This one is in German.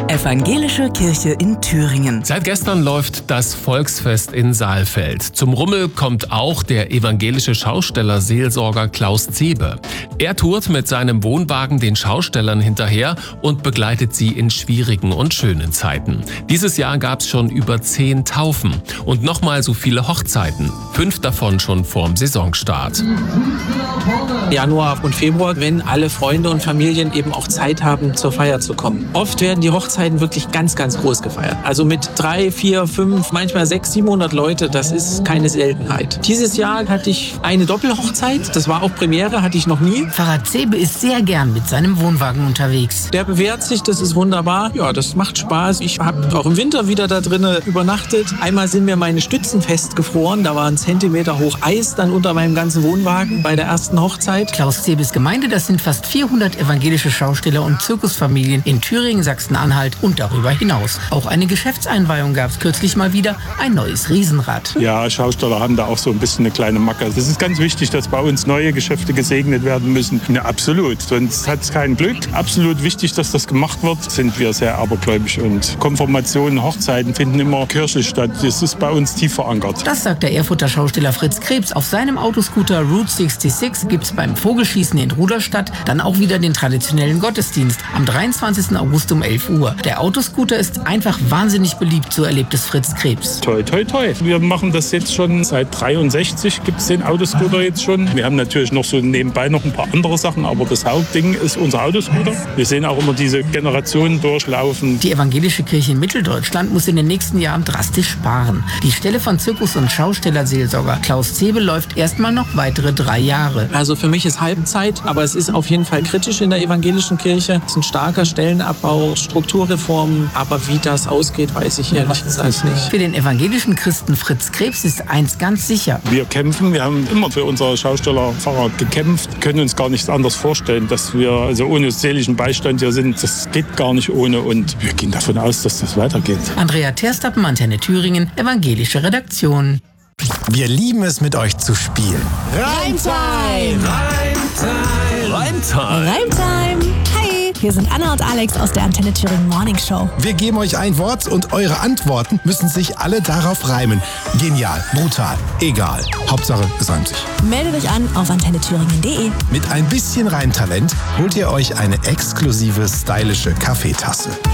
Evangelische Kirche in Thüringen. Seit gestern läuft das Volksfest in Saalfeld. Zum Rummel kommt auch der evangelische Schausteller-Seelsorger Klaus Zebe. Er tourt mit seinem Wohnwagen den Schaustellern hinterher und begleitet sie in schwierigen und schönen Zeiten. Dieses Jahr gab es schon über 10 Taufen und nochmal so viele Hochzeiten. 5 davon schon vorm Saisonstart. Januar und Februar, wenn alle Freunde und Familien eben auch Zeit haben, zur Feier zu kommen. Oft werden die Hochzeiten wirklich ganz, ganz groß gefeiert. Also mit 3, 4, 5, manchmal 600, 700 Leute, das ist keine Seltenheit. Dieses Jahr hatte ich eine Doppelhochzeit, das war auch Premiere, hatte ich noch nie. Pfarrer Zebe ist sehr gern mit seinem Wohnwagen unterwegs. Der bewährt sich, das ist wunderbar. Ja, das macht Spaß. Ich habe auch im Winter wieder da drinnen übernachtet. Einmal sind mir meine Stützen festgefroren, da war 1 Zentimeter hoch Eis dann unter meinem ganzen Wohnwagen bei der ersten Hochzeit. Klaus Zebes Gemeinde, das sind fast 400 evangelische Schausteller und Zirkusfamilien in Thüringen, Sachsen-Anhalt und darüber hinaus. Auch eine Geschäftseinweihung gab es kürzlich mal wieder, ein neues Riesenrad. Ja, Schausteller haben da auch so ein bisschen eine kleine Macke. Das ist ganz wichtig, dass bei uns neue Geschäfte gesegnet werden müssen. Ja, absolut, sonst hat es kein Glück. Absolut wichtig, dass das gemacht wird. Sind wir sehr abergläubisch und Konfirmationen, Hochzeiten finden immer kirchlich statt. Das ist bei uns tief verankert. Das sagt der Erfurter Schausteller Fritz Krebs. Auf seinem Autoscooter Route 66 gibt es beim Vogelschießen in Ruderstadt dann auch wieder den traditionellen Gottesdienst am 23. August um 11 Uhr. Der Autoscooter ist einfach wahnsinnig beliebt, so erlebt es Fritz Krebs. Toi, toi, toi. Wir machen das jetzt schon seit 63, gibt es den Autoscooter jetzt schon. Wir haben natürlich noch so nebenbei noch ein paar andere Sachen, aber das Hauptding ist unser Autoscooter. Wir sehen auch immer diese Generationen durchlaufen. Die evangelische Kirche in Mitteldeutschland muss in den nächsten Jahren drastisch sparen. Die Stelle von Zirkus- und Schaustellerseelsorger Klaus Zebe läuft erstmal noch weitere 3 Jahre. Also für mich ist Halbzeit, aber es ist auf jeden Fall kritisch in der evangelischen Kirche. Es ist ein starker Stellenabbau, Strukturreformen, aber wie das ausgeht, weiß ich ehrlich gesagt nicht. Für den evangelischen Christen Fritz Krebs ist eins ganz sicher. Wir kämpfen, wir haben immer für unsere Schaustellerpfarrer gekämpft, können uns gar nichts anderes vorstellen, dass wir also ohne seelischen Beistand hier sind. Das geht gar nicht ohne und wir gehen davon aus, dass das weitergeht. Andrea Terstappen, Antenne Thüringen, evangelische Redaktion. Wir lieben es, mit euch zu spielen. Reimtime! Reimtime! Hi, hier sind Anna und Alex aus der Antenne Thüringen Morning Show. Wir geben euch ein Wort und eure Antworten müssen sich alle darauf reimen. Genial, brutal, egal. Hauptsache, es reimt sich. Meldet euch an auf antennethüringen.de. Mit ein bisschen Reimtalent holt ihr euch eine exklusive, stylische Kaffeetasse.